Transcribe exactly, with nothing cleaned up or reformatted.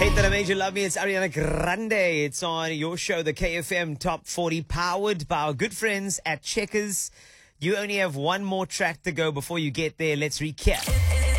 Hey, that I made you love me. It's Ariana Grande. It's on your show, the K F M Top forty, powered by our good friends at Checkers. You only have one more track to go before you get there. Let's recap.